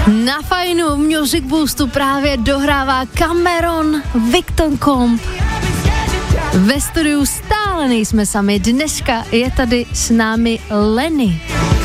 Na fajnu v Music Boostu právě dohrává Cameron Victon-Comp. Ve studiu stále nejsme sami, dneska je tady s námi Lenny.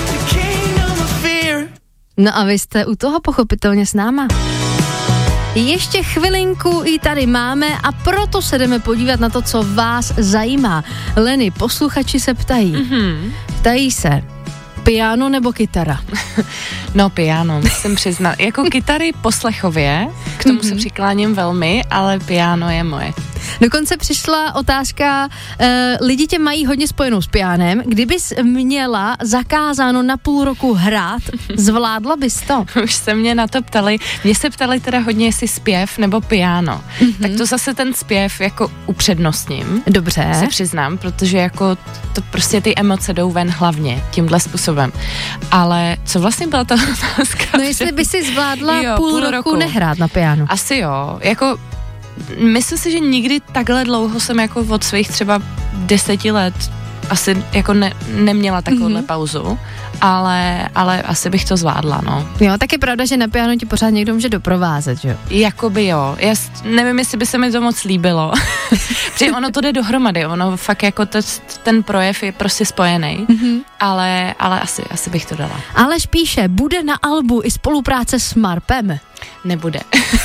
No a vy jste u toho pochopitelně s náma. Ještě chvilinku ji tady máme a proto se jdeme podívat na to, co vás zajímá. Lenny, posluchači se ptají. Ptají se, piano nebo kytara? No piano, musím přiznat. Jako kytary poslechově, k tomu se přikláním velmi, ale piano je moje. Dokonce přišla otázka, lidi tě mají hodně spojenou s pianem, kdybys měla zakázáno na půl roku hrát, zvládla bys to? Už se mě na to ptali, mě se ptali teda hodně, jestli zpěv nebo piano, tak to zase ten zpěv jako upřednostním. Dobře. Se přiznám, protože jako to prostě ty emoce jdou ven hlavně tímhle způsobem. Ale co vlastně byla ta otázka? No jestli by si zvládla půl roku nehrát na pianu. Asi jo, jako myslím si, že nikdy takhle dlouho jsem jako od svých třeba 10 let asi jako neměla takovouhle pauzu, ale asi bych to zvládla, no. Jo, tak je pravda, že na piano ti pořád někdo může doprovázet, že jo? Jakoby jo, já nevím, jestli by se mi to moc líbilo, protože ono to jde dohromady, ono fakt jako ten projev je prostě spojený, ale asi bych to dala. Aleš píše, bude na albu i spolupráce s Marpem? Nebude.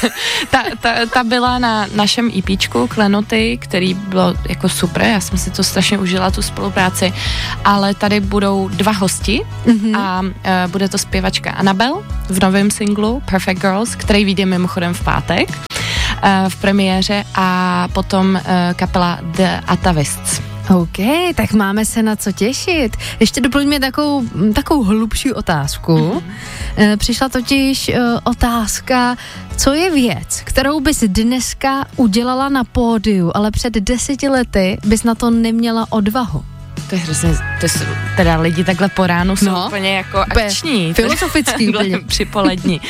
ta byla na našem EPčku Klenoty, který bylo jako super, já jsem si to strašně užila, tu spolupráci, ale tady budou 2 hosti a bude to zpěvačka Annabelle v novém singlu Perfect Girls, který vyjde mimochodem v pátek v premiéře a potom kapela The Atavists. OK, tak máme se na co těšit. Ještě doplňme takovou hlubší otázku. Přišla totiž otázka, co je věc, kterou bys dneska udělala na pódiu, ale před 10 lety bys na to neměla odvahu. To je hrozně, teda lidi takhle po ránu jsou úplně jako akční. Filozofický úplně. Připolední.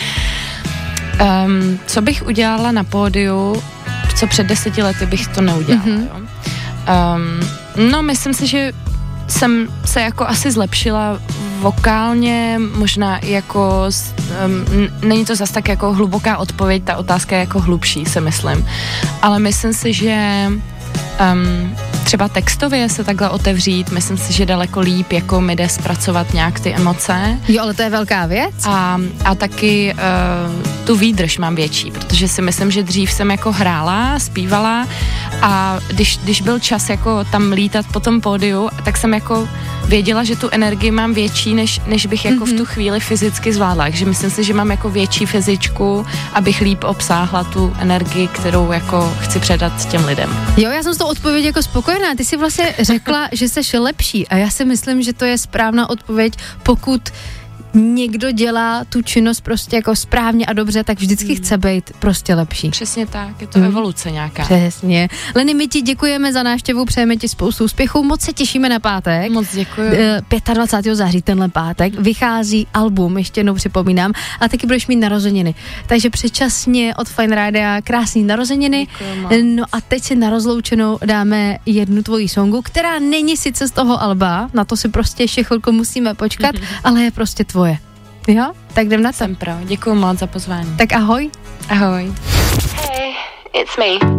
Co bych udělala na pódiu, co před 10 lety bych to neudělala, jo? No, myslím si, že jsem se jako asi zlepšila vokálně, možná jako, není to zas tak jako hluboká odpověď, ta otázka je jako hlubší, se myslím, ale myslím si, že třeba textově se takhle otevřít, myslím si, že daleko líp jako mi jde zpracovat nějak ty emoce. Jo, ale to je velká věc. A taky tu výdrž mám větší, protože si myslím, že dřív jsem jako hrála, zpívala a když byl čas jako tam lítat po tom pódiu, tak jsem jako věděla, že tu energii mám větší, než bych jako v tu chvíli fyzicky zvládla. Takže myslím si, že mám jako větší fyzičku, abych líp obsáhla tu energii, kterou jako chci předat těm lidem. Jo, já jsem s tou odpovědí jako spokojená. Ty si vlastně řekla, že seš lepší a já si myslím, že to je správná odpověď, pokud někdo dělá tu činnost prostě jako správně a dobře, tak vždycky chce být prostě lepší. Přesně tak, je to evoluce nějaká. Přesně. Lenny, my ti děkujeme za návštěvu, přejeme ti spoustu úspěchů, moc se těšíme na pátek. Moc děkuji. 25. září tenhle pátek vychází album, ještě jednou připomínám, a taky budeš mít narozeniny. Takže předčasně od Fajn Rádia krásný narozeniny. No a teď si na rozloučenou dáme jednu tvoji songu, která není sice z toho alba, na to si prostě ještě chvilku musíme počkat, ale je prostě tvoje. Jo? Tak jdem na to. Jsem pro. Děkuju moc za pozvání. Tak ahoj. Ahoj. Hey, it's me.